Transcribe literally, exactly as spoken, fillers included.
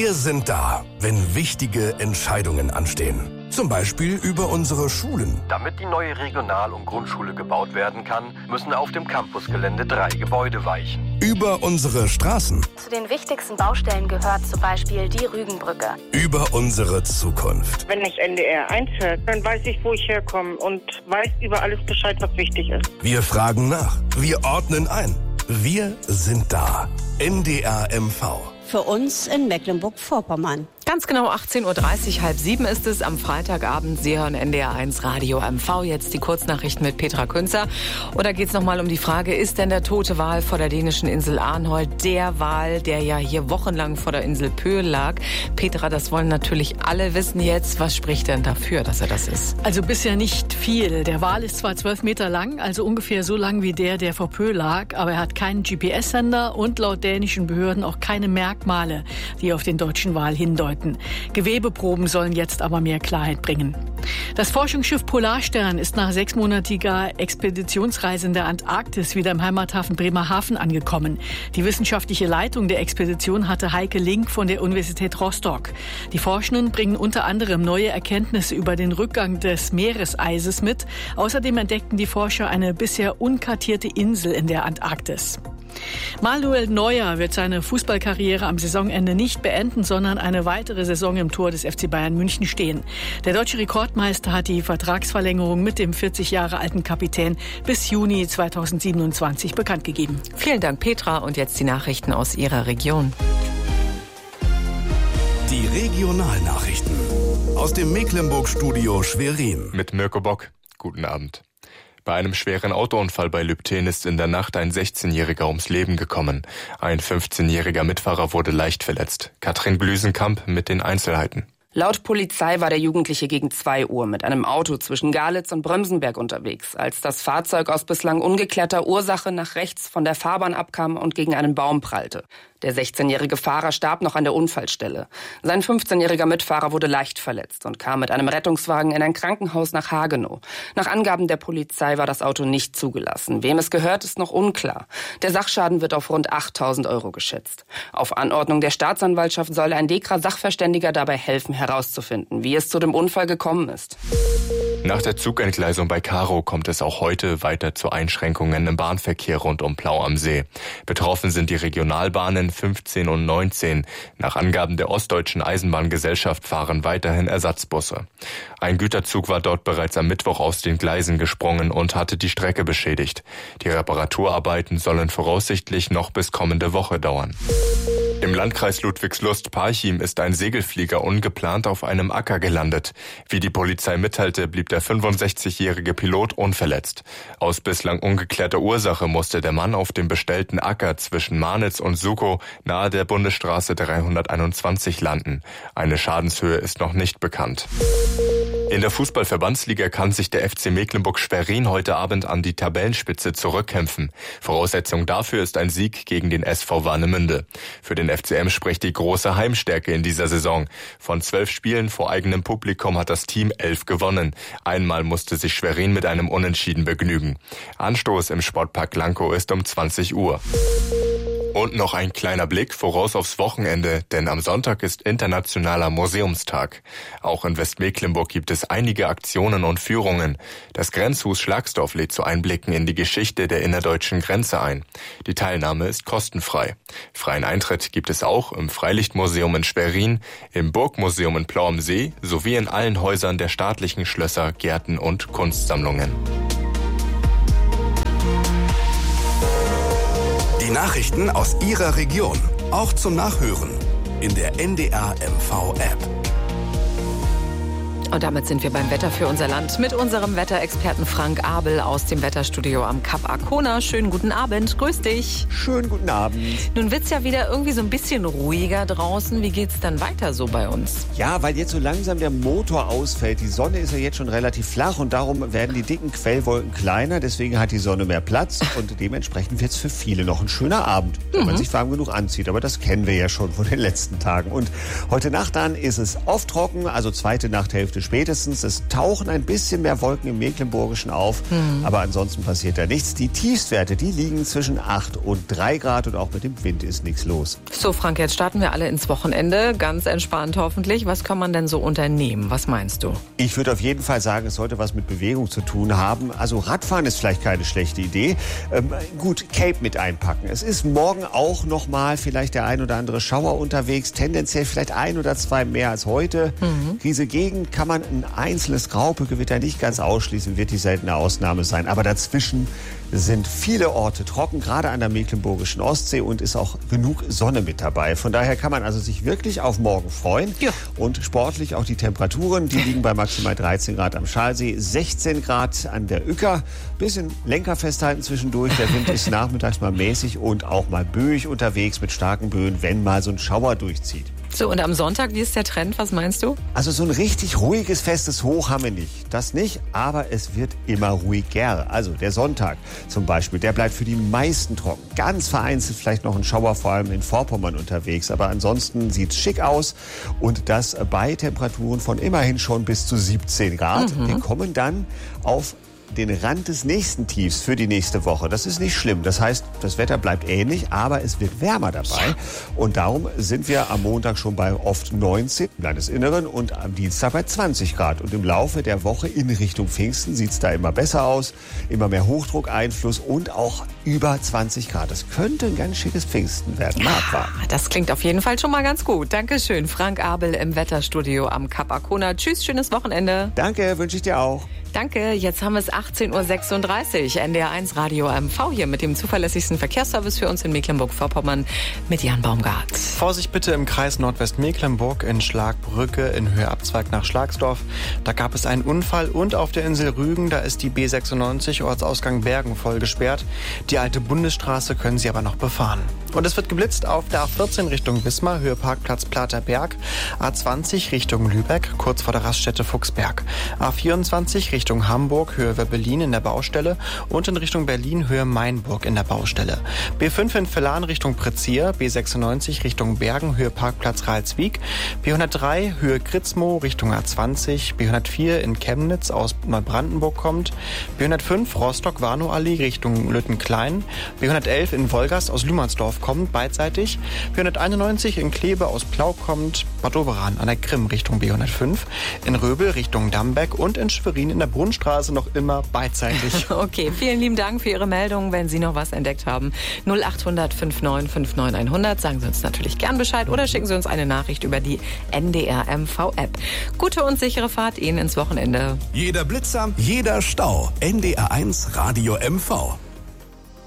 Wir sind da, wenn wichtige Entscheidungen anstehen. Zum Beispiel über unsere Schulen. Damit die neue Regional- und Grundschule gebaut werden kann, müssen auf dem Campusgelände drei Gebäude weichen. Über unsere Straßen. Zu den wichtigsten Baustellen gehört zum Beispiel die Rügenbrücke. Über unsere Zukunft. Wenn das N D R eins hört, dann weiß ich, wo ich herkomme und weiß über alles Bescheid, was wichtig ist. Wir fragen nach. Wir ordnen ein. Wir sind da. N D R M V. Für uns in Mecklenburg-Vorpommern. Ganz genau achtzehn Uhr dreißig, halb sieben ist es am Freitagabend. Sie hören N D R eins Radio M V. Jetzt die Kurznachrichten mit Petra Künzer. Oder geht es nochmal um die Frage, ist denn der tote Wal vor der dänischen Insel Arnholt der Wal, der ja hier wochenlang vor der Insel Pöhl lag? Petra, das wollen natürlich alle wissen jetzt. Was spricht denn dafür, dass er das ist? Also bisher nicht viel. Der Wal ist zwar zwölf Meter lang, also ungefähr so lang wie der, der vor Pöhl lag, aber er hat keinen G P S-Sender und laut dänischen Behörden auch keine Merkmale, die auf den deutschen Wal hindeuten. Gewebeproben sollen jetzt aber mehr Klarheit bringen. Das Forschungsschiff Polarstern ist nach sechsmonatiger Expeditionsreise in der Antarktis wieder im Heimathafen Bremerhaven angekommen. Die wissenschaftliche Leitung der Expedition hatte Heike Link von der Universität Rostock. Die Forschenden bringen unter anderem neue Erkenntnisse über den Rückgang des Meereseises mit. Außerdem entdeckten die Forscher eine bisher unkartierte Insel in der Antarktis. Manuel Neuer wird seine Fußballkarriere am Saisonende nicht beenden, sondern eine weitere Saison im Tor des F C Bayern München stehen. Der deutsche Rekordmeister hat die Vertragsverlängerung mit dem vierzig Jahre alten Kapitän bis Juni zweitausendsiebenundzwanzig bekannt gegeben. Vielen Dank, Petra. Und jetzt die Nachrichten aus Ihrer Region. Die Regionalnachrichten aus dem Mecklenburg-Studio Schwerin. Mit Mirko Bock. Guten Abend. Bei einem schweren Autounfall bei Lübten ist in der Nacht ein sechzehnjähriger ums Leben gekommen. Ein fünfzehnjähriger Mitfahrer wurde leicht verletzt. Katrin Blüsenkamp mit den Einzelheiten. Laut Polizei war der Jugendliche gegen zwei Uhr mit einem Auto zwischen Galitz und Brömsenberg unterwegs, als das Fahrzeug aus bislang ungeklärter Ursache nach rechts von der Fahrbahn abkam und gegen einen Baum prallte. Der sechzehnjährige Fahrer starb noch an der Unfallstelle. Sein fünfzehnjähriger Mitfahrer wurde leicht verletzt und kam mit einem Rettungswagen in ein Krankenhaus nach Hagenow. Nach Angaben der Polizei war das Auto nicht zugelassen. Wem es gehört, ist noch unklar. Der Sachschaden wird auf rund achttausend Euro geschätzt. Auf Anordnung der Staatsanwaltschaft soll ein Dekra-Sachverständiger dabei helfen, herauszufinden, wie es zu dem Unfall gekommen ist. Nach der Zugentgleisung bei Karow kommt es auch heute weiter zu Einschränkungen im Bahnverkehr rund um Plau am See. Betroffen sind die Regionalbahnen fünfzehn und neunzehn. Nach Angaben der Ostdeutschen Eisenbahngesellschaft fahren weiterhin Ersatzbusse. Ein Güterzug war dort bereits am Mittwoch aus den Gleisen gesprungen und hatte die Strecke beschädigt. Die Reparaturarbeiten sollen voraussichtlich noch bis kommende Woche dauern. Im Landkreis Ludwigslust-Parchim ist ein Segelflieger ungeplant auf einem Acker gelandet. Wie die Polizei mitteilte, blieb der fünfundsechzigjährige Pilot unverletzt. Aus bislang ungeklärter Ursache musste der Mann auf dem bestellten Acker zwischen Marnitz und Sukow nahe der Bundesstraße dreihunderteinundzwanzig landen. Eine Schadenshöhe ist noch nicht bekannt. In der Fußballverbandsliga kann sich der F C Mecklenburg-Schwerin heute Abend an die Tabellenspitze zurückkämpfen. Voraussetzung dafür ist ein Sieg gegen den S V Warnemünde. Für den F C M spricht die große Heimstärke in dieser Saison. Von zwölf Spielen vor eigenem Publikum hat das Team elf gewonnen. Einmal musste sich Schwerin mit einem Unentschieden begnügen. Anstoß im Sportpark Lankow ist um zwanzig Uhr. Und noch ein kleiner Blick voraus aufs Wochenende, denn am Sonntag ist Internationaler Museumstag. Auch in Westmecklenburg gibt es einige Aktionen und Führungen. Das Grenzhus Schlagsdorf lädt zu Einblicken in die Geschichte der innerdeutschen Grenze ein. Die Teilnahme ist kostenfrei. Freien Eintritt gibt es auch im Freilichtmuseum in Schwerin, im Burgmuseum in Plau am See sowie in allen Häusern der staatlichen Schlösser, Gärten und Kunstsammlungen. Die Nachrichten aus Ihrer Region, auch zum Nachhören in der N D R M V App. Und damit sind wir beim Wetter für unser Land mit unserem Wetterexperten Frank Abel aus dem Wetterstudio am Kap Arkona. Schönen guten Abend, grüß dich. Schönen guten Abend. Nun wird's ja wieder irgendwie so ein bisschen ruhiger draußen. Wie geht's dann weiter so bei uns? Ja, weil jetzt so langsam der Motor ausfällt. Die Sonne ist ja jetzt schon relativ flach und darum werden die dicken Quellwolken kleiner. Deswegen hat die Sonne mehr Platz und dementsprechend wird's für viele noch ein schöner Abend, wenn mhm. man sich warm genug anzieht. Aber das kennen wir ja schon von den letzten Tagen. Und heute Nacht dann ist es oft trocken, also zweite Nachthälfte spätestens. Es tauchen ein bisschen mehr Wolken im Mecklenburgischen auf, mhm. aber ansonsten passiert da nichts. Die Tiefstwerte, die liegen zwischen acht und drei Grad und auch mit dem Wind ist nichts los. So, Frank, jetzt starten wir alle ins Wochenende. Ganz entspannt hoffentlich. Was kann man denn so unternehmen? Was meinst du? Ich würde auf jeden Fall sagen, es sollte was mit Bewegung zu tun haben. Also Radfahren ist vielleicht keine schlechte Idee. Ähm, gut, Cape mit einpacken. Es ist morgen auch noch mal vielleicht der ein oder andere Schauer unterwegs. Tendenziell vielleicht ein oder zwei mehr als heute. Mhm. Diese Gegend kann man ein einzelnes Graupegewitter nicht ganz ausschließen, wird die seltene Ausnahme sein. Aber dazwischen sind viele Orte trocken, gerade an der mecklenburgischen Ostsee, und ist auch genug Sonne mit dabei. Von daher kann man also sich wirklich auf morgen freuen. Ja. Und sportlich auch die Temperaturen, die liegen bei maximal dreizehn Grad am Schalsee, sechzehn Grad an der Uecker. Bisschen Lenker festhalten zwischendurch. Der Wind ist nachmittags mal mäßig und auch mal böig unterwegs mit starken Böen, wenn mal so ein Schauer durchzieht. So, und am Sonntag, wie ist der Trend? Was meinst du? Also so ein richtig ruhiges, festes Hoch haben wir nicht. Das nicht, aber es wird immer ruhiger. Also der Sonntag zum Beispiel, der bleibt für die meisten trocken. Ganz vereinzelt vielleicht noch ein Schauer, vor allem in Vorpommern unterwegs. Aber ansonsten sieht's schick aus. Und das bei Temperaturen von immerhin schon bis zu siebzehn Grad. Mhm. Wir kommen dann auf den Rand des nächsten Tiefs für die nächste Woche. Das ist nicht schlimm. Das heißt, das Wetter bleibt ähnlich, aber es wird wärmer dabei. Und darum sind wir am Montag schon bei oft neunzehn im Landesinneren und am Dienstag bei zwanzig Grad. Und im Laufe der Woche in Richtung Pfingsten sieht es da immer besser aus. Immer mehr Hochdruckeinfluss und auch über zwanzig Grad. Das könnte ein ganz schickes Pfingsten werden. Ja, das klingt auf jeden Fall schon mal ganz gut. Dankeschön, Frank Abel im Wetterstudio am Kap Arkona. Tschüss, schönes Wochenende. Danke, wünsche ich dir auch. Danke, jetzt haben wir es achtzehn Uhr sechsunddreißig. N D R eins Radio M V hier mit dem zuverlässigsten Verkehrsservice für uns in Mecklenburg-Vorpommern mit Jan Baumgart. Vorsicht bitte im Kreis Nordwestmecklenburg in Schlagbrücke in Höhe Abzweig nach Schlagsdorf. Da gab es einen Unfall und auf der Insel Rügen, da ist die B sechsundneunzig Ortsausgang Bergen voll gesperrt. Die alte Bundesstraße können Sie aber noch befahren. Und es wird geblitzt auf der A vierzehn Richtung Wismar, Höhe Parkplatz Platerberg, A zwanzig Richtung Lübeck, kurz vor der Raststätte Fuchsberg, A vierundzwanzig Richtung Richtung Hamburg, Höhe Werbelin in der Baustelle und in Richtung Berlin, Höhe Mainburg in der Baustelle. B fünf in Villan Richtung Prezier, B sechsundneunzig Richtung Bergen, Höhe Parkplatz Ralswiek, B hundertdrei Höhe Kritzmo Richtung A zwanzig, B hundertvier in Chemnitz aus Neubrandenburg kommt, B hundertfünf Rostock-Warnow-Allee Richtung Lüttenklein, B hundertelf in Wolgast aus Lümersdorf kommt, beidseitig, B hunderteinundneunzig in Kleve aus Plau kommt, Bad Doberan an der Krim Richtung B hundertfünf, in Röbel Richtung Dambeck und in Schwerin in der Brunnenstraße noch immer beidseitig. Okay, vielen lieben Dank für Ihre Meldung. Wenn Sie noch was entdeckt haben, null acht hundert neunundfünfzig neunundfünfzig hundert, sagen Sie uns natürlich gern Bescheid oder schicken Sie uns eine Nachricht über die N D R M V-App. Gute und sichere Fahrt Ihnen ins Wochenende. Jeder Blitzer, jeder Stau. N D R eins Radio M V.